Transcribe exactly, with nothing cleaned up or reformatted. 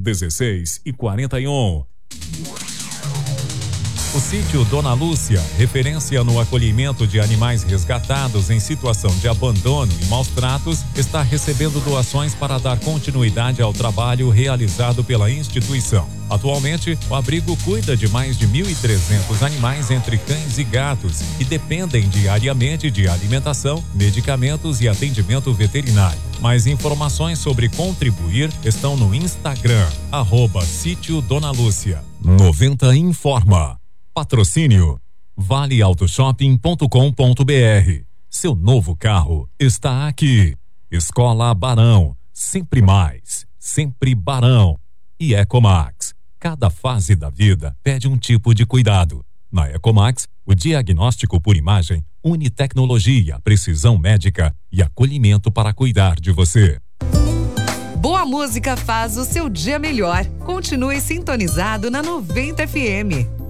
dezesseis e quarenta e um. O sítio Dona Lúcia, referência no acolhimento de animais resgatados em situação de abandono e maus tratos, está recebendo doações para dar continuidade ao trabalho realizado pela instituição. Atualmente, o abrigo cuida de mais de mil e trezentos animais entre cães e gatos que dependem diariamente de alimentação, medicamentos e atendimento veterinário. Mais informações sobre contribuir estão no Instagram, arroba Sítio Dona Lúcia. noventa informa. Patrocínio vale auto shopping ponto com ponto br. Seu novo carro está aqui. Escola Barão, sempre mais, sempre Barão. E Ecomax, cada fase da vida pede um tipo de cuidado. Na Ecomax, o diagnóstico por imagem une tecnologia, precisão médica e acolhimento para cuidar de você. Boa música faz o seu dia melhor. Continue sintonizado na noventa F M.